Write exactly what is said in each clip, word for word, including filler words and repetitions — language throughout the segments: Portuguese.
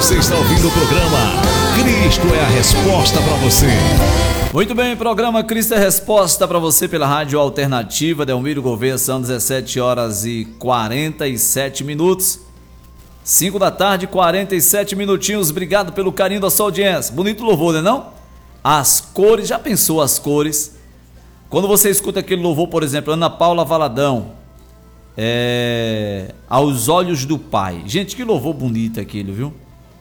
Você está ouvindo o programa Cristo é a Resposta para você. Muito bem, programa Cristo é a Resposta para você pela Rádio Alternativa. Delmiro Gouveia, são dezessete horas e quarenta e sete minutos. cinco da tarde, quarenta e sete minutinhos. Obrigado pelo carinho da sua audiência. Bonito louvor, né não? As cores, já pensou as cores? Quando você escuta aquele louvor, por exemplo, Ana Paula Valadão, é, Aos Olhos do Pai. Gente, que louvor bonito aquele, viu?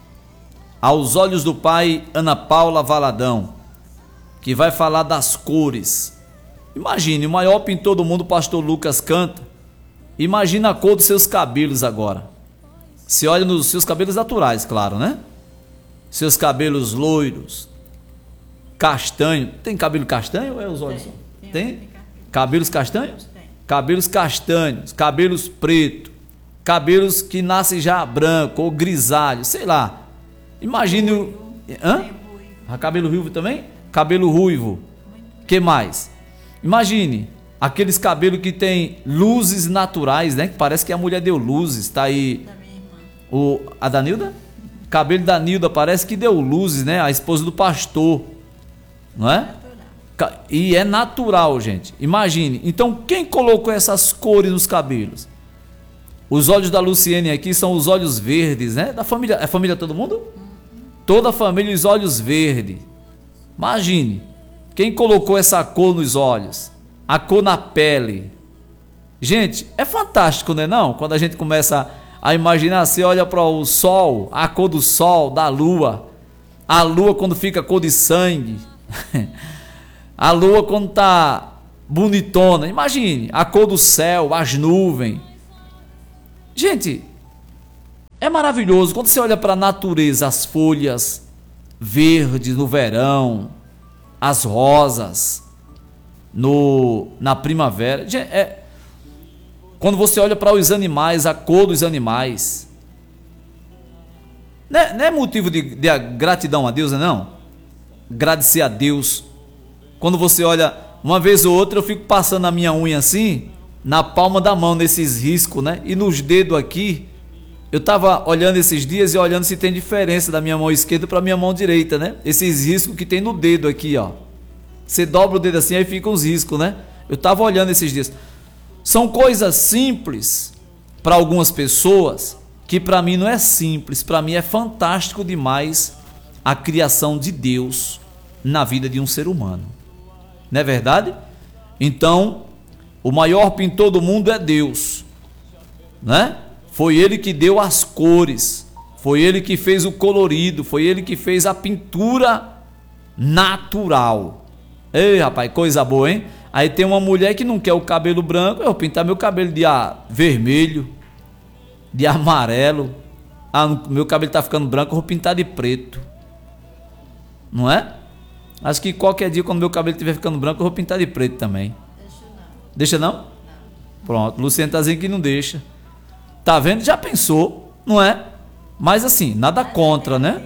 Aos Olhos do Pai, Ana Paula Valadão, que vai falar das cores. Imagine, o maior pintor do mundo, o pastor Lucas, canta. Imagina a cor dos seus cabelos agora. Você olha nos seus cabelos naturais, claro, né? Seus cabelos loiros, castanho. Tem cabelo castanho ou é os olhos? Tem? tem? tem? Cabelos castanhos? Tem. Cabelos castanhos, cabelos pretos, cabelos que nascem já branco ou grisalho, sei lá. Imagine o... Hã? Ah, cabelo ruivo também? Cabelo ruivo. Que mais? Imagine aqueles cabelos que tem luzes naturais, né? Que parece que a mulher deu luzes. Tá aí o a Danilda? Cabelo da Nilda parece que deu luzes, né? A esposa do pastor, não é? E é natural, gente. Imagine. Então, quem colocou essas cores nos cabelos? Os olhos da Luciene aqui são os olhos verdes, né? Da família. É família todo mundo? Toda a família, os olhos verdes. Imagine. Quem colocou essa cor nos olhos? A cor na pele. Gente, é fantástico, não é não? Quando a gente começa a imaginar, você olha para o sol, a cor do sol, da lua. A lua quando fica cor de sangue. A lua quando tá bonitona. Imagine, a cor do céu, as nuvens. Gente, é maravilhoso. Quando você olha para a natureza, as folhas verdes no verão, as rosas no, na primavera. Gente, é, quando você olha para os animais, a cor dos animais. Não é, não é motivo de, de gratidão a Deus, não? Agradecer a Deus. Quando você olha, uma vez ou outra eu fico passando a minha unha assim, na palma da mão, nesses riscos, né? E nos dedos aqui, eu estava olhando esses dias e olhando se tem diferença da minha mão esquerda para a minha mão direita, né? Esses riscos que tem no dedo aqui, ó. Você dobra o dedo assim, aí ficam os riscos, né? Eu estava olhando esses dias. São coisas simples para algumas pessoas, que para mim não é simples, para mim é fantástico demais a criação de Deus na vida de um ser humano. Não é verdade? Então, o maior pintor do mundo é Deus, né? Foi ele que deu as cores, foi ele que fez o colorido, foi ele que fez a pintura natural. Ei, rapaz, coisa boa, hein? Aí tem uma mulher que não quer o cabelo branco, eu vou pintar meu cabelo de ah, vermelho, de amarelo. Ah, meu cabelo tá ficando branco, eu vou pintar de preto. Não é? Acho que qualquer dia, quando meu cabelo estiver ficando branco, eu vou pintar de preto também. Deixa não? Deixa não? Não. Pronto, Luciano tá dizendo que não deixa. Tá vendo? Já pensou, não é? Mas assim, nada contra, né?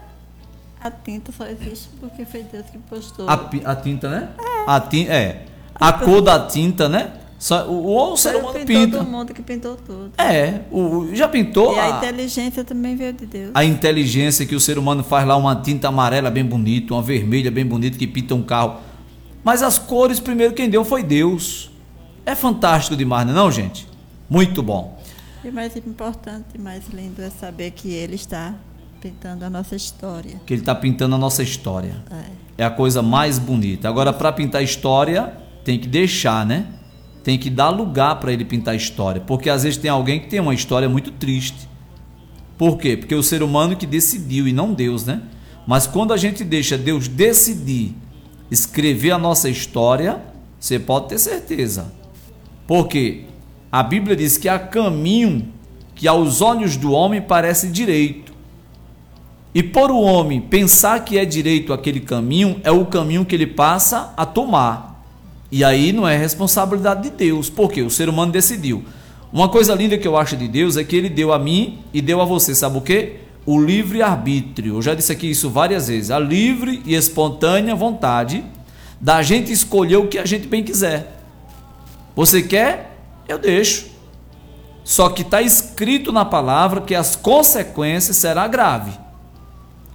A tinta só existe porque foi Deus que postou. A, a tinta, né? É. A tinta, é. A cor da tinta, né? Só, o, o ser humano pinta. Todo mundo que pintou tudo. É, o, já pintou. E a, a inteligência também veio de Deus. A inteligência que o ser humano faz lá, uma tinta amarela bem bonita, uma vermelha bem bonita que pinta um carro. Mas as cores, primeiro quem deu foi Deus. É fantástico demais, não é não, gente? Muito bom. E mais importante e mais lindo é saber que Ele está pintando a nossa história. Que Ele está pintando a nossa história. É, é a coisa mais bonita. Agora, para pintar história, tem que deixar, né? Tem que dar lugar para ele pintar a história. Porque às vezes tem alguém que tem uma história muito triste. Por quê? Porque o ser humano que decidiu e não Deus, né? Mas quando a gente deixa Deus decidir escrever a nossa história, você pode ter certeza. Porque a Bíblia diz que há caminho que aos olhos do homem parece direito. E por o homem pensar que é direito aquele caminho, é o caminho que ele passa a tomar. E aí não é responsabilidade de Deus, porque o ser humano decidiu. Uma coisa linda que eu acho de Deus é que Ele deu a mim e deu a você, sabe o quê? O livre-arbítrio. Eu já disse aqui isso várias vezes. A livre e espontânea vontade da gente escolher o que a gente bem quiser. Você quer? Eu deixo. Só que está escrito na palavra que as consequências serão graves.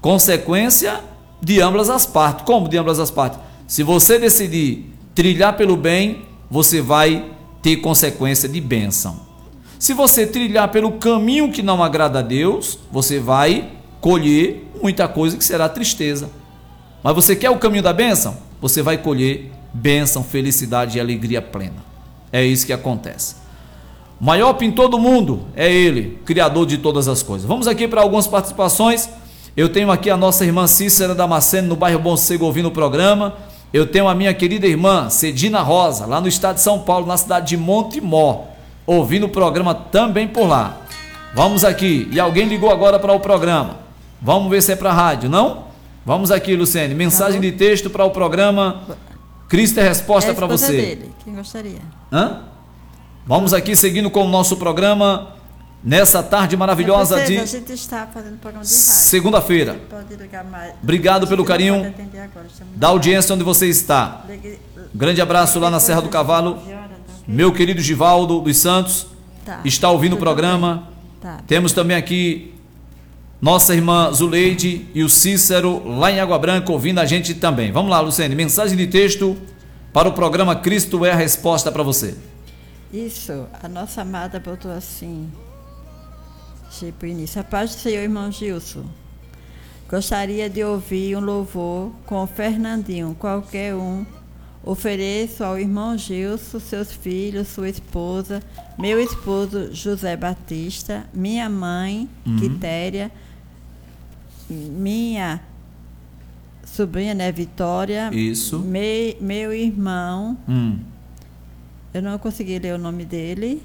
consequência de ambas as partes. Como de ambas as partes? Se você decidir trilhar pelo bem, você vai ter consequência de bênção. Se você trilhar pelo caminho que não agrada a Deus, você vai colher muita coisa que será tristeza. Mas você quer o caminho da bênção? Você vai colher bênção, felicidade e alegria plena. É isso que acontece. O maior pintor do mundo é ele, criador de todas as coisas. Vamos aqui para algumas participações. Eu tenho aqui a nossa irmã Cícera Damasceno, no bairro Bom Sossego, ouvindo o programa. Eu tenho a minha querida irmã Cedina Rosa, lá no estado de São Paulo, na cidade de Montemor, ouvindo o programa também por lá. Vamos aqui. E alguém ligou agora para o programa. Vamos ver se é para a rádio, não? Vamos aqui, Luciene. Mensagem de texto para o programa Cristo é Resposta para você. Dele. Quem gostaria? Hã? Vamos aqui seguindo com o nosso programa nessa tarde maravilhosa de a gente está fazendo programa de rádio. Segunda-feira. Pode ligar mais. Obrigado pelo carinho da audiência onde você está. Grande abraço lá na Serra do Cavalo. Meu querido Givaldo dos Santos tá. está ouvindo o programa. Tá. Temos também aqui nossa irmã Zuleide e o Cícero lá em Água Branca ouvindo a gente também. Vamos lá, Luciene, mensagem de texto para o programa Cristo é a Resposta para você. Isso, a nossa amada botou assim, tipo início. A paz do Senhor, irmão Gilson. Gostaria de ouvir um louvor com o Fernandinho, qualquer um. Ofereço ao irmão Gilson, seus filhos, sua esposa, meu esposo José Batista, minha mãe, uhum. Quitéria, minha sobrinha, né, Vitória. Isso. Me, meu irmão, hum. eu não consegui ler o nome dele.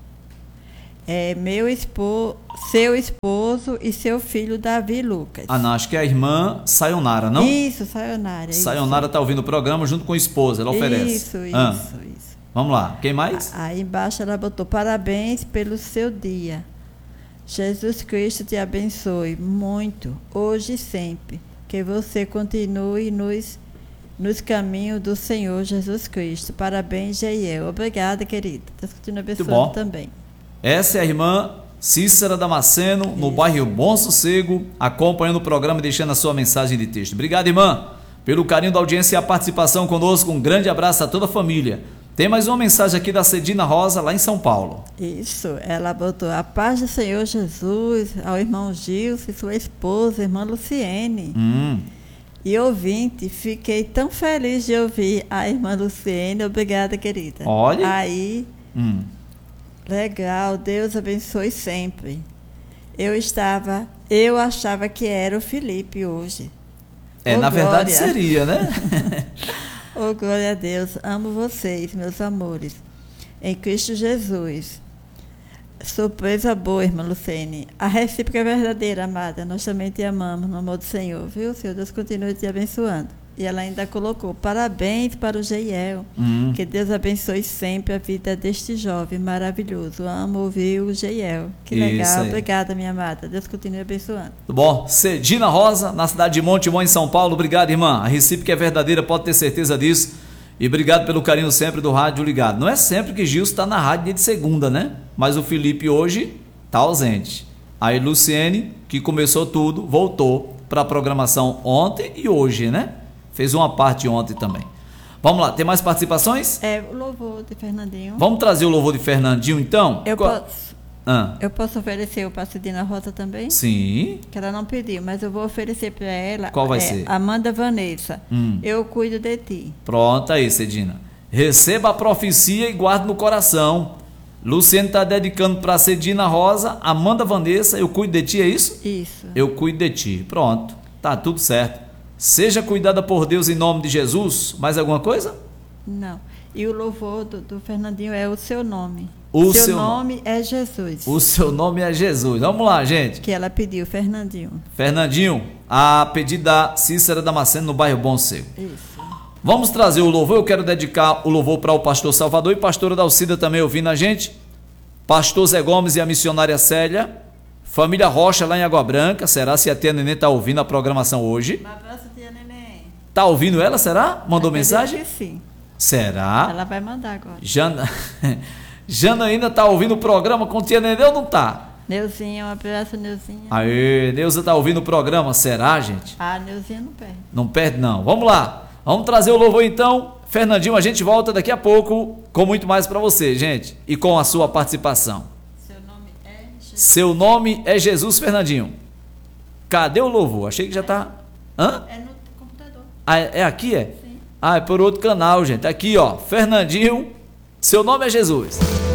É, meu esposo, seu esposo e seu filho Davi Lucas. Ah, não, acho que é a irmã Sayonara, não? Isso, Sayonara. Sayonara está ouvindo o programa junto com a esposa, ela oferece. Isso, ah. isso, isso. Vamos lá, quem mais? Aí embaixo ela botou, parabéns pelo seu dia. Jesus Cristo te abençoe muito, hoje e sempre. Que você continue nos, nos caminhos do Senhor Jesus Cristo. Parabéns, Jeiel. Obrigada, querida. Deus continue abençoando também. Essa é a irmã Cícera Damasceno, no Isso. bairro Bom Sossego, acompanhando o programa e deixando a sua mensagem de texto. Obrigado, irmã, pelo carinho da audiência e a participação conosco. Um grande abraço a toda a família. Tem mais uma mensagem aqui da Cedina Rosa, lá em São Paulo. Isso, ela botou a paz do Senhor Jesus ao irmão Gilson e sua esposa, irmã Luciene. Hum. E ouvinte, fiquei tão feliz de ouvir a irmã Luciene. Obrigada, querida. Olha. Aí... Hum. Legal, Deus abençoe sempre. Eu estava, eu achava que era o Felipe hoje. É, oh, na glória. verdade seria, né? Oh, glória a Deus, amo vocês, meus amores, em Cristo Jesus. Surpresa boa, irmã Lucene. A recíproca é verdadeira, amada. Nós também te amamos, no amor do Senhor, viu? Senhor Deus continue te abençoando. E ela ainda colocou, parabéns para o Jeiel. Hum. Que Deus abençoe sempre a vida deste jovem maravilhoso. Amo ouvir o Jeiel. Que Isso legal. Aí. Obrigada, minha amada. Deus continue abençoando. Tudo bom. Cedina Rosa, na cidade de Montemor, em São Paulo. Obrigado, irmã. A recíproca é verdadeira, pode ter certeza disso. E obrigado pelo carinho sempre do rádio ligado. Não é sempre que Gilson está na rádio dia de segunda, né? Mas o Felipe hoje está ausente. Aí Luciene, que começou tudo, voltou para a programação ontem e hoje, né? Fez uma parte ontem também. Vamos lá, tem mais participações? É, o louvor de Fernandinho. Vamos trazer o louvor de Fernandinho, então? Eu Qual... posso... Ah. Eu posso oferecer o para Cedina Rosa também? Sim. Que ela não pediu, mas eu vou oferecer para ela. Qual vai é, ser? Amanda Vanessa. Hum. Eu cuido de ti. Pronto aí, Cedina. Receba a profecia e guarde no coração. Luciano está dedicando para Cedina Rosa, Amanda Vanessa, eu cuido de ti, é isso? Isso. Eu cuido de ti. Pronto. Tá tudo certo. Seja cuidada por Deus em nome de Jesus. Mais alguma coisa? Não. E o louvor do, do Fernandinho é o seu nome. O seu, seu nome é Jesus. O seu nome é Jesus. Vamos lá, gente. Que ela pediu, Fernandinho. Fernandinho, a pedido da Cícera Damasceno, no bairro Bom Sossego. Isso. Vamos trazer o louvor. Eu quero dedicar o louvor para o pastor Salvador e pastora Dalcida também ouvindo a gente. Pastor Zé Gomes e a missionária Célia. Família Rocha lá em Água Branca. Será se a tia Neném está ouvindo a programação hoje? Um abraço, tia Neném. Está ouvindo ela, será? Mandou mensagem? Que sim. Será? Ela vai mandar agora. Jana, Jana ainda está ouvindo o programa com tia Neném ou não está? Neuzinha, um abraço, Neuzinha. Aê, Neuza tá ouvindo o programa, será, gente? Ah, Neuzinha não perde. Não perde, não. Vamos lá. Vamos trazer o louvor, então. Fernandinho, a gente volta daqui a pouco com muito mais para você, gente. E com a sua participação. Seu nome é Jesus. Seu nome é Jesus, Fernandinho. Cadê o louvor? Achei que já tá... Hã? É no computador. Ah, é aqui, é? Sim. Ah, é por outro canal, gente. Aqui, ó. Fernandinho, seu nome é Jesus.